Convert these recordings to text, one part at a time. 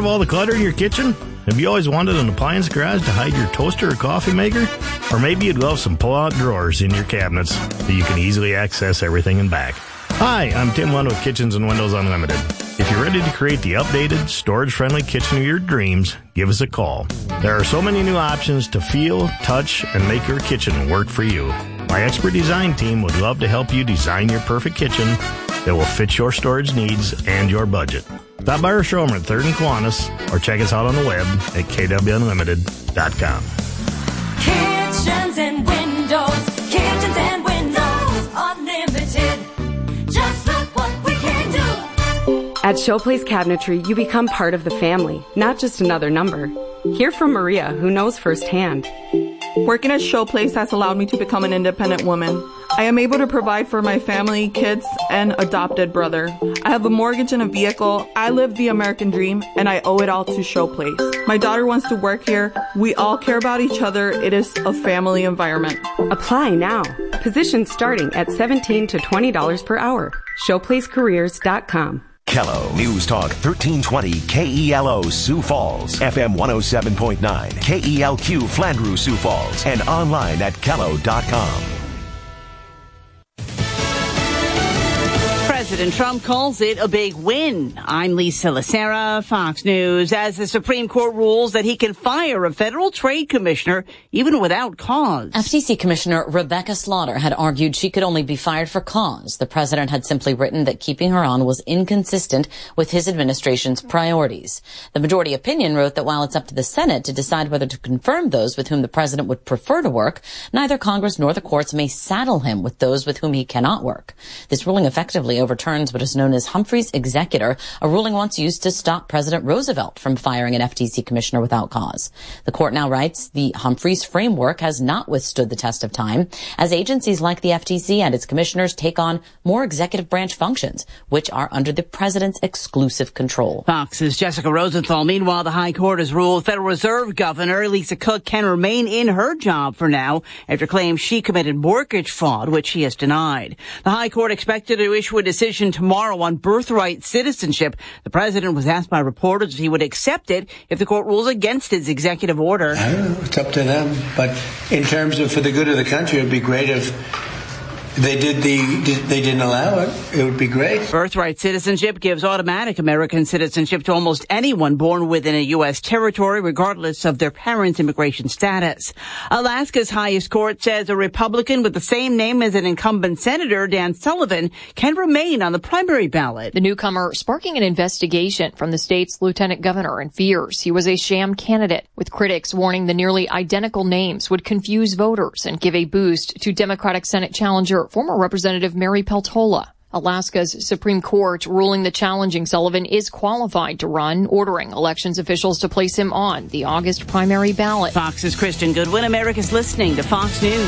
of all the clutter in your kitchen? Have you always wanted an appliance garage to hide your toaster or coffee maker? Or maybe you'd love some pull-out drawers in your cabinets so you can easily access everything in back. Hi, I'm Tim Lund with Kitchens and Windows Unlimited. If you're ready to create the updated, storage-friendly kitchen of your dreams, give us a call. There are so many new options to feel, touch, and make your kitchen work for you. My expert design team would love to help you design your perfect kitchen that will fit your storage needs and your budget. Stop by our showroom at 3rd and Kiwanis or check us out on the web at kwunlimited.com. Kitchens and Windows Unlimited. Just look what we can do. At Showplace Cabinetry, you become part of the family, not just another number. Hear from Maria, who knows firsthand. Working at Showplace has allowed me to become an independent woman. I am able to provide for my family, kids, and adopted brother. I have a mortgage and a vehicle. I live the American dream, and I owe it all to Showplace. My daughter wants to work here. We all care about each other. It is a family environment. Apply now. Positions starting at $17 to $20 per hour. ShowplaceCareers.com. Kello News Talk 1320 KELO Sioux Falls, FM 107.9 KELQ Flandreau Sioux Falls, and online at kello.com. President Trump calls it a big win. I'm Lisa Lacera, Fox News. As the Supreme Court rules that he can fire a federal trade commissioner even without cause. FTC Commissioner Rebecca Slaughter had argued she could only be fired for cause. The president had simply written that keeping her on was inconsistent with his administration's priorities. The majority opinion wrote that while it's up to the Senate to decide whether to confirm those with whom the president would prefer to work, neither Congress nor the courts may saddle him with those with whom he cannot work. This ruling effectively overturns what is known as Humphrey's executor, a ruling once used to stop President Roosevelt from firing an FTC commissioner without cause. The court now writes the Humphrey's framework has not withstood the test of time, as agencies like the FTC and its commissioners take on more executive branch functions, which are under the president's exclusive control. Fox's Jessica Rosenthal. Meanwhile, the High Court has ruled Federal Reserve Governor Lisa Cook can remain in her job for now after claims she committed mortgage fraud, which she has denied. The High Court expected to issue a decision tomorrow on birthright citizenship. The president was asked by reporters if he would accept it if the court rules against his executive order. I don't know. It's up to them. But in terms of for the good of the country, it would be great if they didn't allow it. It would be great. Birthright citizenship gives automatic American citizenship to almost anyone born within a U.S. territory, regardless of their parents' immigration status. Alaska's highest court says a Republican with the same name as an incumbent senator, Dan Sullivan, can remain on the primary ballot. The newcomer sparking an investigation from the state's lieutenant governor and fears he was a sham candidate, with critics warning the nearly identical names would confuse voters and give a boost to Democratic Senate challenger former Representative Mary Peltola. Alaska's Supreme Court ruling that challenging Sullivan is qualified to run, ordering elections officials to place him on the August primary ballot. Fox's Kristen Goodwin. America's listening to Fox News.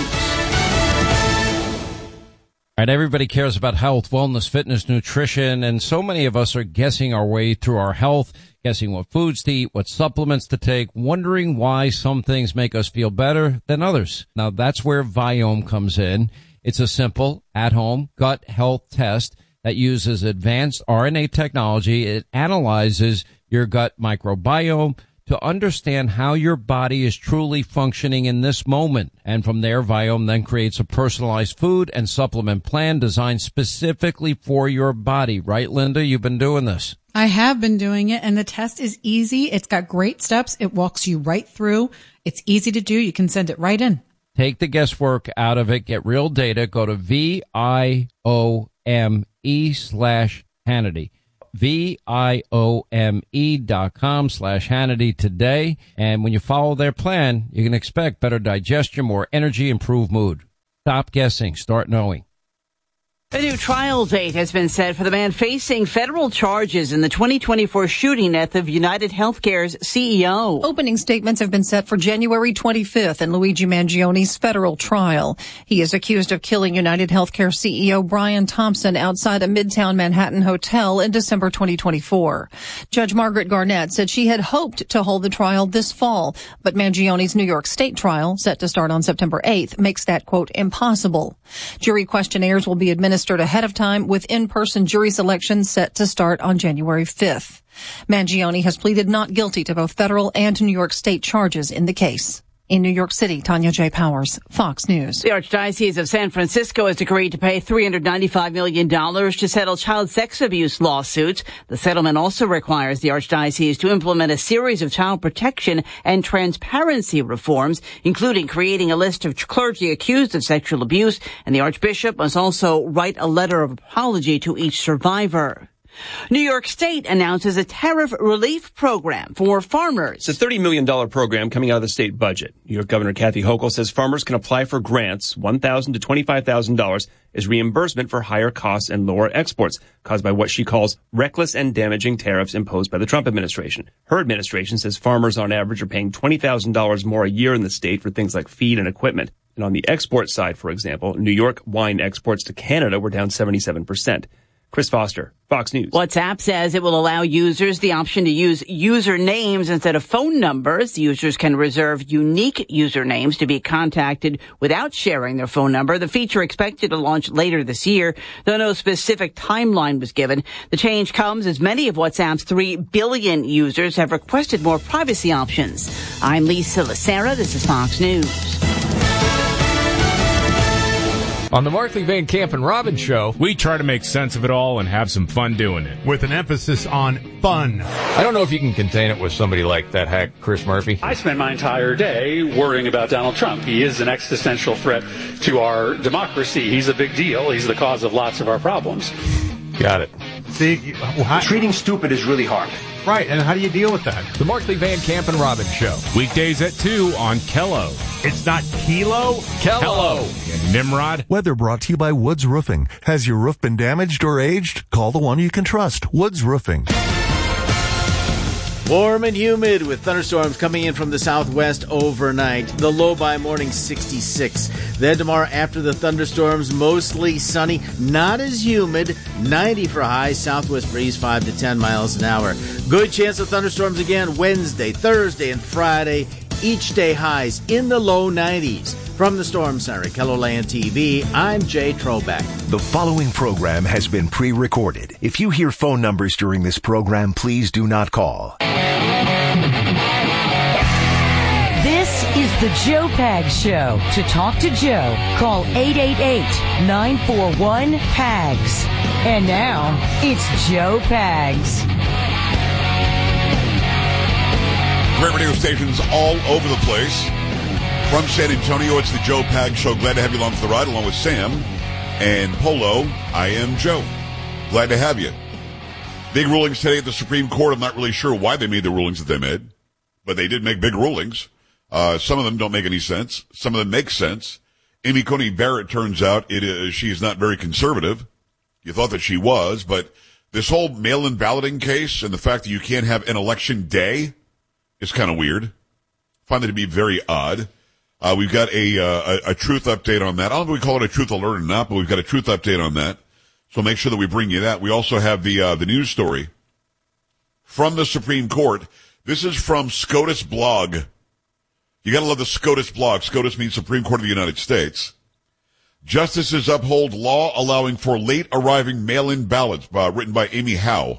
All right, everybody cares about health, wellness, fitness, nutrition, and so many of us are guessing our way through our health, guessing what foods to eat, what supplements to take, wondering why some things make us feel better than others. Now, that's where Viome comes in. It's a simple, at-home gut health test that uses advanced RNA technology. It analyzes your gut microbiome to understand how your body is truly functioning in this moment. And from there, Viome then creates a personalized food and supplement plan designed specifically for your body. Right, Linda? You've been doing this. I have been doing it, and the test is easy. It's got great steps. It walks you right through. It's easy to do. You can send it right in. Take the guesswork out of it. Get real data. Go to VIOME/Hannity. VIOME.com/Hannity today. And when you follow their plan, you can expect better digestion, more energy, improved mood. Stop guessing. Start knowing. A new trial date has been set for the man facing federal charges in the 2024 shooting death of United Healthcare's CEO. Opening statements have been set for January 25th in Luigi Mangioni's federal trial. He is accused of killing United Healthcare CEO Brian Thompson outside a Midtown Manhattan hotel in December 2024. Judge Margaret Garnett said she had hoped to hold the trial this fall, but Mangioni's New York State trial, set to start on September 8th, makes that, quote, impossible. Jury questionnaires will be administered administered ahead of time, with in-person jury selection set to start on January 5th. Mangione has pleaded not guilty to both federal and New York State charges in the case. In New York City, Tanya J. Powers, Fox News. The Archdiocese of San Francisco has agreed to pay $395 million to settle child sex abuse lawsuits. The settlement also requires the Archdiocese to implement a series of child protection and transparency reforms, including creating a list of clergy accused of sexual abuse, and the Archbishop must also write a letter of apology to each survivor. New York State announces a tariff relief program for farmers. It's a $30 million program coming out of the state budget. New York Governor Kathy Hochul says farmers can apply for grants, $1,000 to $25,000, as reimbursement for higher costs and lower exports caused by what she calls reckless and damaging tariffs imposed by the Trump administration. Her administration says farmers on average are paying $20,000 more a year in the state for things like feed and equipment. And on the export side, for example, New York wine exports to Canada were down 77%. Chris Foster, Fox News. WhatsApp says it will allow users the option to use usernames instead of phone numbers. Users can reserve unique usernames to be contacted without sharing their phone number. The feature expected to launch later this year, though no specific timeline was given. The change comes as many of WhatsApp's 3 billion users have requested more privacy options. I'm Lisa Lacera. This is Fox News. On the Markley, Van Camp and Robbins Show, we try to make sense of it all and have some fun doing it, with an emphasis on fun. I don't know if you can contain it with somebody like that hack Chris Murphy. I spend my entire day worrying about Donald Trump. He is an existential threat to our democracy. He's a big deal. He's the cause of lots of our problems. Got it. See, treating stupid is really hard. Right, and how do you deal with that? The Markley, Van Camp and Robbins Show. Weekdays at 2 on Kello. It's not Kilo? Kello. And Nimrod. Weather brought to you by Woods Roofing. Has your roof been damaged or aged? Call the one you can trust, Woods Roofing. Warm and humid with thunderstorms coming in from the southwest overnight. The low by morning 66. Then tomorrow after the thunderstorms, mostly sunny, not as humid. 90 for high, southwest breeze 5 to 10 miles an hour. Good chance of thunderstorms again Wednesday, Thursday, and Friday. Each day highs in the low 90s. From the Storm Center at KELOLAND TV, I'm Jay Trobeck. The following program has been pre-recorded. If you hear phone numbers during this program, please do not call. This is the Joe Pags Show. To talk to Joe, call 888-941-PAGS. And now, it's Joe Pags. Great radio stations all over the place. From San Antonio, it's the Joe Pags Show. Glad to have you along for the ride, along with Sam and Polo. I am Joe. Glad to have you. Big rulings today at the Supreme Court. I'm not really sure why they made the rulings that they made, but they did make big rulings. Some of them don't make any sense. Some of them make sense. Amy Coney Barrett, turns out, she is not very conservative. You thought that she was, but this whole mail-in balloting case and the fact that you can't have an election day is kind of weird. Find that to be very odd. We've got a truth update on that. I don't know if we call it a truth alert or not, but we've got a truth update on that. So make sure that we bring you that. We also have the news story from the Supreme Court. This is from SCOTUS blog. You gotta love the SCOTUS blog. SCOTUS means Supreme Court of the United States. Justices uphold law allowing for late arriving mail-in ballots, written by Amy Howe.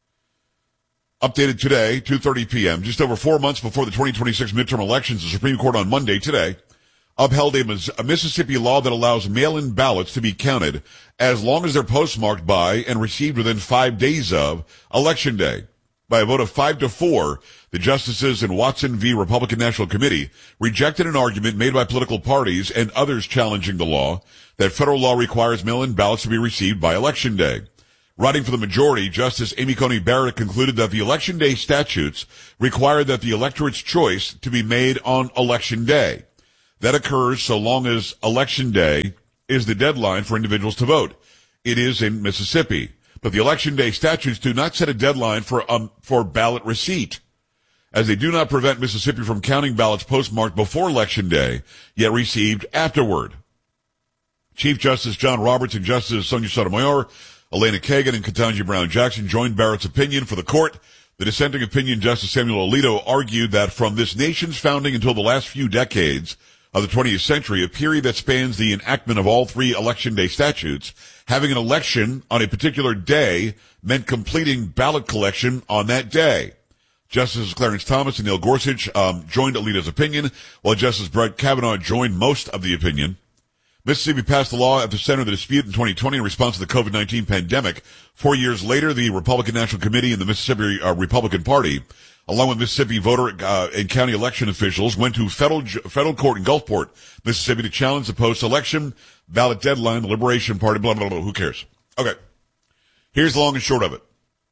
Updated today, 2:30 p.m., just over 4 months before the 2026 midterm elections, the Supreme Court on Monday today upheld a Mississippi law that allows mail-in ballots to be counted as long as they're postmarked by and received within 5 days of Election Day. By a vote of 5-4, the justices in Watson v. Republican National Committee rejected an argument made by political parties and others challenging the law that federal law requires mail-in ballots to be received by Election Day. Writing for the majority, Justice Amy Coney Barrett concluded that the Election Day statutes require that the electorate's choice to be made on Election Day. That occurs so long as Election Day is the deadline for individuals to vote. It is in Mississippi. But the Election Day statutes do not set a deadline for ballot receipt, as they do not prevent Mississippi from counting ballots postmarked before Election Day, yet received afterward. Chief Justice John Roberts and Justice Sonia Sotomayor, Elena Kagan, and Ketanji Brown Jackson joined Barrett's opinion for the court. The dissenting opinion, Justice Samuel Alito, argued that from this nation's founding until the last few decades, of the 20th century, a period that spans the enactment of all three Election Day statutes. Having an election on a particular day meant completing ballot collection on that day. Justices Clarence Thomas and Neil Gorsuch joined Alito's opinion, while Justice Brett Kavanaugh joined most of the opinion. Mississippi passed the law at the center of the dispute in 2020 in response to the COVID-19 pandemic. 4 years later, the Republican National Committee and the Mississippi Republican Party, along with Mississippi voter and county election officials, went to federal court in Gulfport, Mississippi, to challenge the post-election ballot deadline. The Liberation Party, blah, blah, blah. Who cares? Okay. Here's the long and short of it.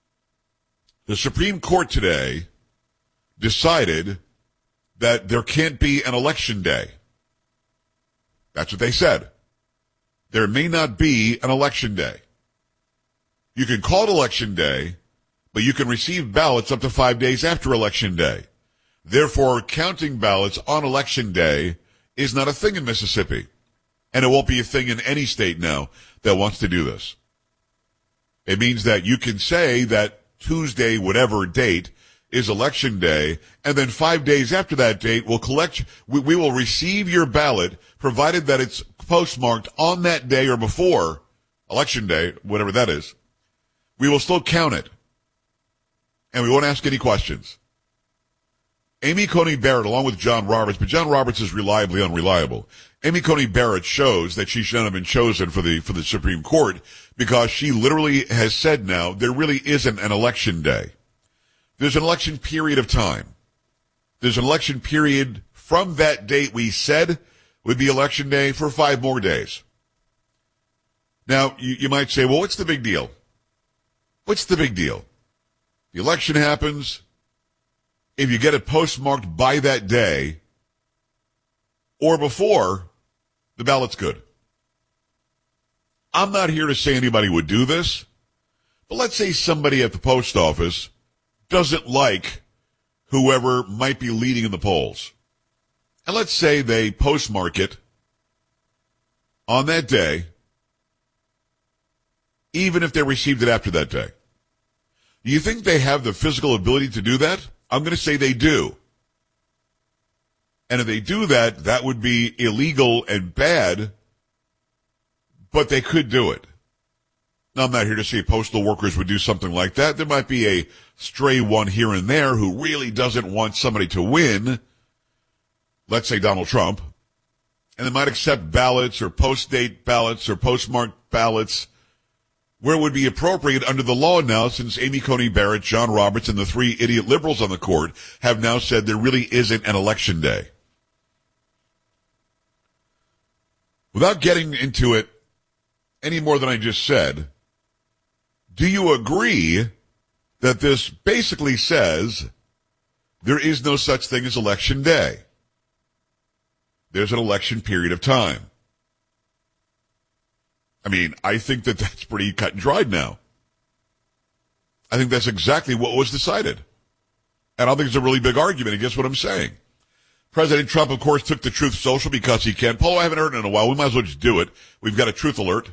The Supreme Court today decided that there can't be an election day. That's what they said. There may not be an election day. You can call it election day, but you can receive ballots up to 5 days after election day. Therefore, counting ballots on election day is not a thing in Mississippi. And it won't be a thing in any state now that wants to do this. It means that you can say that Tuesday, whatever date, is election day, and then 5 days after that date, we will receive your ballot, provided that it's postmarked on that day or before election day, whatever that is. We will still count it, and we won't ask any questions. Amy Coney Barrett, along with John Roberts, but John Roberts is reliably unreliable. Amy Coney Barrett shows that she shouldn't have been chosen for the Supreme Court because she literally has said now there really isn't an election day. There's an election period of time. There's an election period from that date we said would be election day for 5 more days. Now, you might say, well, what's the big deal? What's the big deal? The election happens. If you get it postmarked by that day or before, the ballot's good. I'm not here to say anybody would do this, but let's say somebody at the post office doesn't like whoever might be leading in the polls. And let's say they postmark it on that day, even if they received it after that day. Do you think they have the physical ability to do that? I'm going to say they do. And if they do that, that would be illegal and bad, but they could do it. Now, I'm not here to say postal workers would do something like that. There might be a stray one here and there who really doesn't want somebody to win, let's say Donald Trump, and they might accept ballots or post-date ballots or postmarked ballots where it would be appropriate under the law now, since Amy Coney Barrett, John Roberts, and the 3 idiot liberals on the court have now said there really isn't an election day. Without getting into it any more than I just said, do you agree that this basically says there is no such thing as election day? There's an election period of time. I mean, I think that that's pretty cut and dried now. I think that's exactly what was decided. And I don't think it's a really big argument against what I'm saying. President Trump, of course, took the Truth Social because he can. Polo, I haven't heard it in a while. We might as well just do it. We've got a truth alert.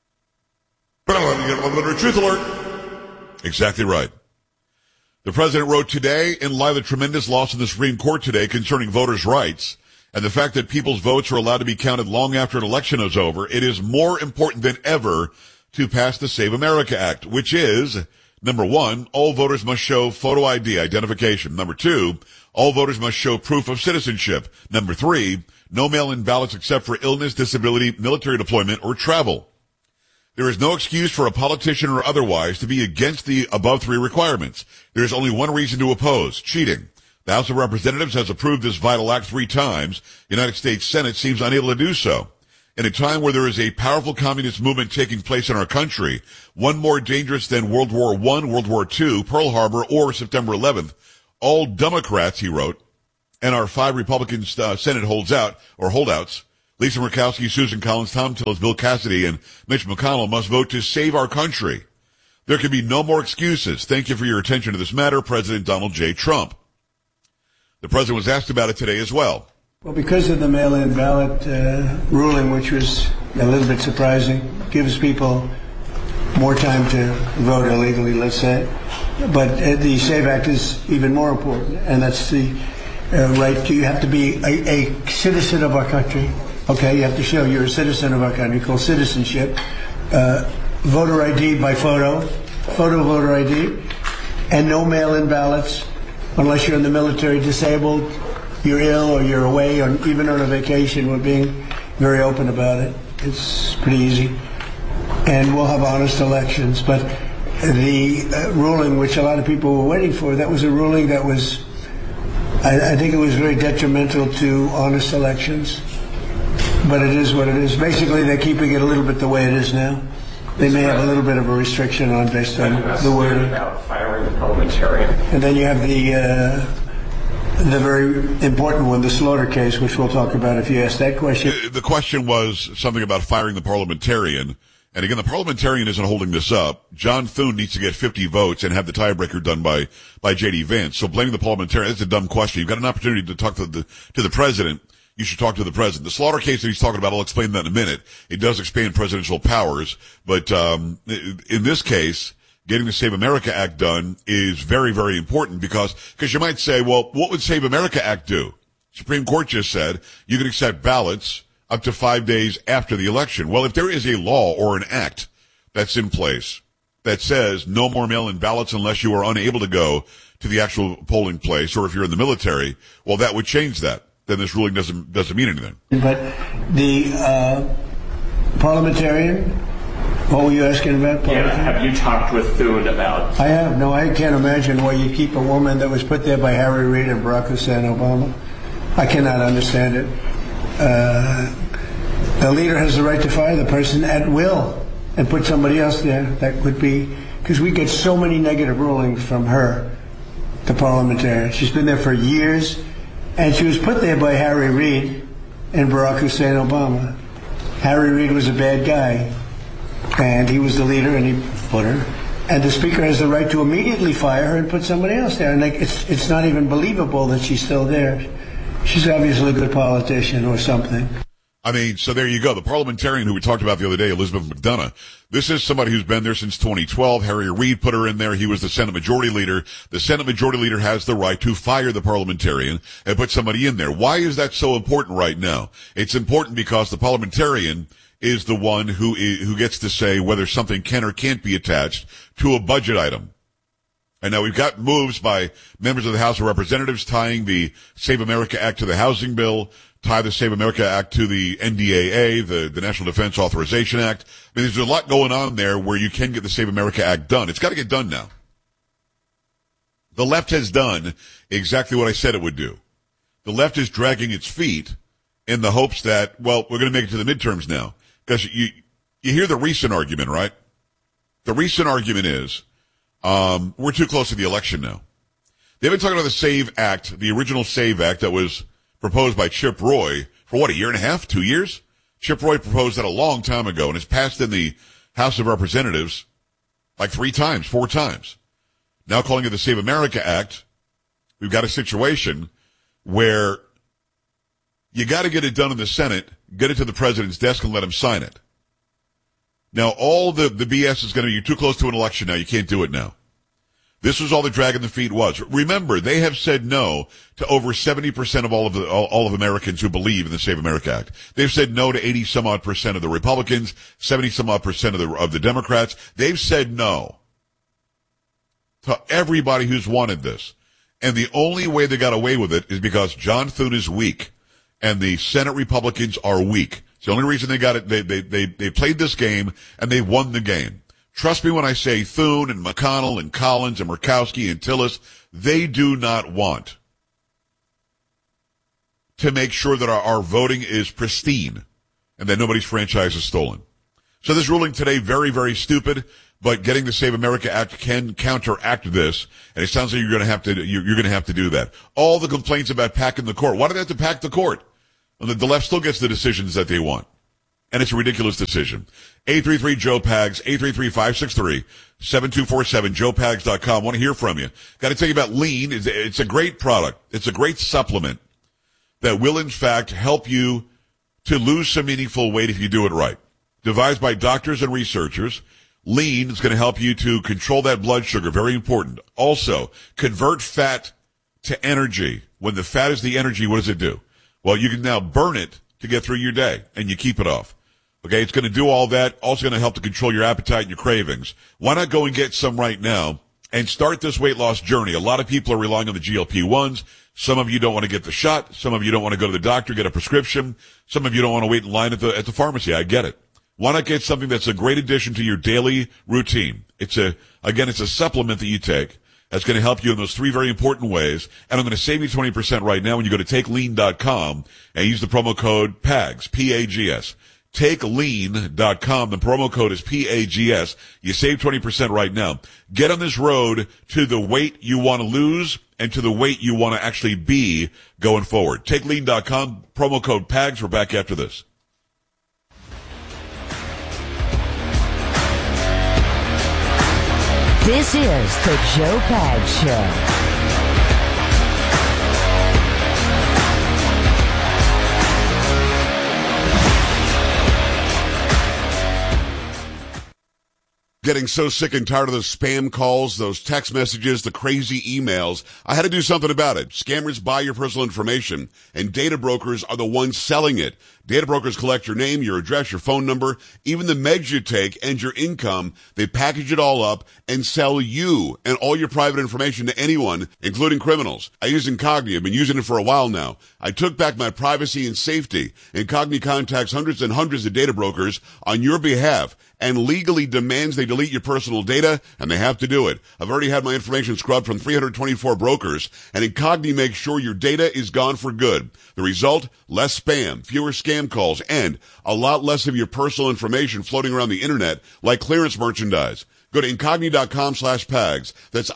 Truth alert. Exactly right. The president wrote today, in light of the tremendous loss in the Supreme Court today concerning voters' rights and the fact that people's votes are allowed to be counted long after an election is over, it is more important than ever to pass the Save America Act, which is, number 1, all voters must show photo ID identification. Number 2, all voters must show proof of citizenship. Number 3, no mail-in ballots except for illness, disability, military deployment, or travel. There is no excuse for a politician or otherwise to be against the above 3 requirements. There is only one reason to oppose: cheating. The House of Representatives has approved this vital act 3 times. The United States Senate seems unable to do so. In a time where there is a powerful communist movement taking place in our country, one more dangerous than World War I, World War II, Pearl Harbor, or September 11th, all Democrats, he wrote, and our 5 Republican Senate holdouts, Lisa Murkowski, Susan Collins, Tom Tillis, Bill Cassidy, and Mitch McConnell must vote to save our country. There can be no more excuses. Thank you for your attention to this matter, President Donald J. Trump. The president was asked about it today as well. Well, because of the mail-in ballot ruling, which was a little bit surprising, gives people more time to vote illegally, let's say. But the SAVE Act is even more important, and that's the right. You have to be a citizen of our country. Okay, you have to show you're a citizen of our country, called citizenship. Voter ID by photo voter ID, and no mail-in ballots unless you're in the military, disabled, you're ill, or you're away, or even on a vacation. We're being very open about it. It's pretty easy. And we'll have honest elections. But the ruling, which a lot of people were waiting for, that was a ruling that was, I think it was very detrimental to honest elections. But it is what it is. Basically, they're keeping it a little bit the way it is now. They may have a little bit of a restriction on based on the wording. About firing the parliamentarian. And then you have the very important one, the Slaughter case, which we'll talk about if you ask that question. The question was something about firing the parliamentarian. And again, the parliamentarian isn't holding this up. John Thune needs to get 50 votes and have the tiebreaker done by J.D. Vance. So blaming the parliamentarian, that's a dumb question. You've got an opportunity to talk to the president. You should talk to the president. The Slaughter case that he's talking about, I'll explain that in a minute. It does expand presidential powers. But in this case, getting the Save America Act done is very, very important because you might say, well, what would Save America Act do? Supreme Court just said you can accept ballots up to 5 days after the election. Well, if there is a law or an act that's in place that says no more mail-in ballots unless you are unable to go to the actual polling place, or if you're in the military, well, that would change that. Then this ruling doesn't mean anything. But the parliamentarian, what were you asking about? Yeah, have you talked with Thune about? I have. No, I can't imagine why you keep a woman that was put there by Harry Reid and Barack Hussein Obama. I cannot understand it. The leader has the right to fire the person at will and put somebody else there. That would be, because we get so many negative rulings from her, the parliamentarian. She's been there for years. And she was put there by Harry Reid and Barack Hussein Obama. Harry Reid was a bad guy, and he was the leader, and he put her. And the speaker has the right to immediately fire her and put somebody else there. And it's not even believable that she's still there. She's obviously a good politician or something. I mean, so there you go. The parliamentarian who we talked about the other day, Elizabeth McDonough, this is somebody who's been there since 2012. Harry Reid put her in there. He was the Senate Majority Leader. The Senate Majority Leader has the right to fire the parliamentarian and put somebody in there. Why is that so important right now? It's important because the parliamentarian is the one who gets to say whether something can or can't be attached to a budget item. And now we've got moves by members of the House of Representatives tying the Save America Act to the housing bill, tie the Save America Act to the NDAA, the National Defense Authorization Act. I mean, there's a lot going on there where you can get the Save America Act done. It's got to get done now. The left has done exactly what I said it would do. The left is dragging its feet in the hopes that, well, we're going to make it to the midterms now. Because you hear the recent argument, right? The recent argument is, we're too close to the election now. They've been talking about the SAVE Act, the original SAVE Act that was proposed by Chip Roy for what, a year and a half, 2 years? Chip Roy proposed that a long time ago and has passed in the House of Representatives like 4 times. Now calling it the Save America Act, we've got a situation where you got to get it done in the Senate, get it to the president's desk and let him sign it. Now all the BS is going to be, you're too close to an election now, you can't do it now. This was all the dragging the feet was. Remember, they have said no to over 70% of all of Americans who believe in the Save America Act. They've said no to 80 some odd percent of the Republicans, 70 some odd percent of the Democrats. They've said no to everybody who's wanted this. And the only way they got away with it is because John Thune is weak and the Senate Republicans are weak. It's the only reason they got it. They played this game and they won the game. Trust me when I say Thune and McConnell and Collins and Murkowski and Tillis, they do not want to make sure that our voting is pristine and that nobody's franchise is stolen. So this ruling today, very, very stupid, but getting the Save America Act can counteract this, and it sounds like you're going to have to do that. All the complaints about packing the court. Why do they have to pack the court? Well, the left still gets the decisions that they want. And it's a ridiculous decision. 833-JOE-PAGS, 833-563-7247, joepags.com. Want to hear from you. Got to tell you about Lean. It's a great product. It's a great supplement that will, in fact, help you to lose some meaningful weight if you do it right. Devised by doctors and researchers, Lean is going to help you to control that blood sugar. Very important. Also, convert fat to energy. When the fat is the energy, what does it do? Well, you can now burn it to get through your day, and you keep it off. Okay, it's going to do all that. Also going to help to control your appetite and your cravings. Why not go and get some right now and start this weight loss journey? A lot of people are relying on the GLP-1s. Some of you don't want to get the shot. Some of you don't want to go to the doctor, get a prescription. Some of you don't want to wait in line at the pharmacy. I get it. Why not get something that's a great addition to your daily routine? It's a supplement that you take that's going to help you in those three very important ways. And I'm going to save you 20% right now when you go to TakeLean.com and use the promo code PAGS, P-A-G-S. TakeLean.com. The promo code is PAGS. You save 20% right now. Get on this road to the weight you want to lose and to the weight you want to actually be going forward. TakeLean.com, promo code PAGS. We're back after this. This is the Joe Pags Show. Getting so sick and tired of those spam calls, those text messages, the crazy emails. I had to do something about it. Scammers buy your personal information, and data brokers are the ones selling it. Data brokers collect your name, your address, your phone number, even the meds you take, and your income. They package it all up and sell you and all your private information to anyone, including criminals. I use Incogni. I've been using it for a while now. I took back my privacy and safety. Incogni contacts hundreds and hundreds of data brokers on your behalf and legally demands they delete your personal data, and they have to do it. I've already had my information scrubbed from 324 brokers, and Incogni makes sure your data is gone for good. The result? Less spam, fewer scam calls, and a lot less of your personal information floating around the internet like clearance merchandise. Go to Incogni.com/PAGS. That's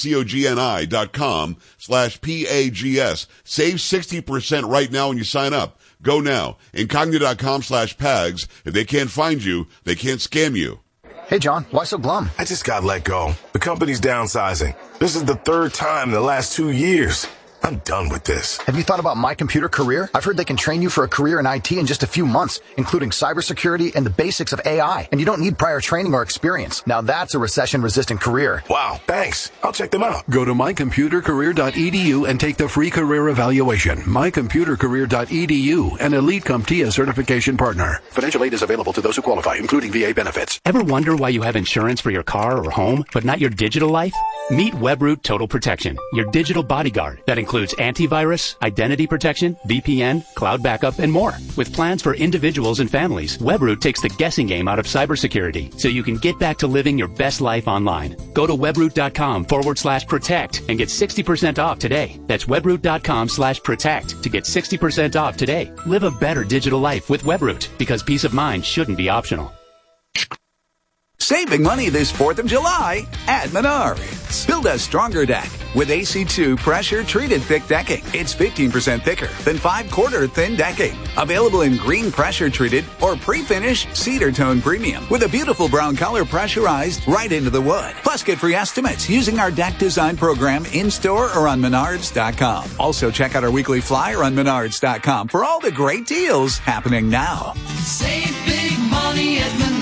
INCOGNI.com/PAGS. Save 60% right now when you sign up. Go now. Incogni.com/PAGS. If they can't find you, they can't scam you. Hey, John, why so glum? I just got let go. The company's downsizing. This is the third time in the last 2 years. I'm done with this. Have you thought about My Computer Career? I've heard they can train you for a career in IT in just a few months, including cybersecurity and the basics of AI. And you don't need prior training or experience. Now that's a recession-resistant career. Wow, thanks. I'll check them out. Go to mycomputercareer.edu and take the free career evaluation. Mycomputercareer.edu, an Elite CompTIA certification partner. Financial aid is available to those who qualify, including VA benefits. Ever wonder why you have insurance for your car or home, but not your digital life? Meet Webroot Total Protection, your digital bodyguard that includes antivirus, identity protection, VPN, cloud backup, and more. With plans for individuals and families, Webroot takes the guessing game out of cybersecurity so you can get back to living your best life online. Go to webroot.com/protect and get 60% off today. That's webroot.com/protect to get 60% off today. Live a better digital life with Webroot, because peace of mind shouldn't be optional. Saving money this 4th of July at Menards. Build a stronger deck with AC2 pressure-treated thick decking. It's 15% thicker than 5/4 thin decking. Available in green pressure-treated or pre-finished cedar tone premium with a beautiful brown color pressurized right into the wood. Plus, get free estimates using our deck design program in-store or on Menards.com. Also, check out our weekly flyer on Menards.com for all the great deals happening now. Save big money at Menards.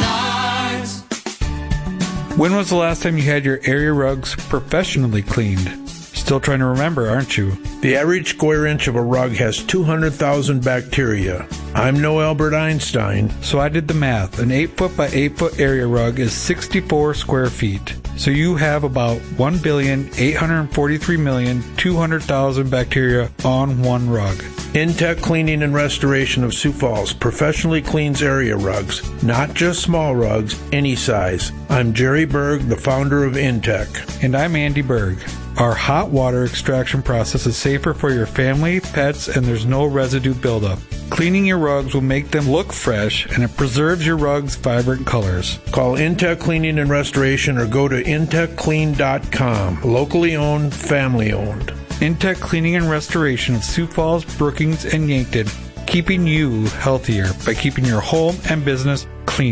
When was the last time you had your area rugs professionally cleaned? Still trying to remember, aren't you? The average square inch of a rug has 200,000 bacteria. I'm no Albert Einstein. So I did the math. An 8-foot by 8-foot area rug is 64 square feet. So you have about 1,843,200,000 bacteria on one rug. Intech Cleaning and Restoration of Sioux Falls professionally cleans area rugs, not just small rugs, any size. I'm Jerry Berg, the founder of Intech. And I'm Andy Berg. Our hot water extraction process is safer for your family, pets, and there's no residue buildup. Cleaning your rugs will make them look fresh, and it preserves your rugs' vibrant colors. Call Intech Cleaning and Restoration or go to intechclean.com. Locally owned, family owned. Intech Cleaning and Restoration of Sioux Falls, Brookings, and Yankton, keeping you healthier by keeping your home and business clean.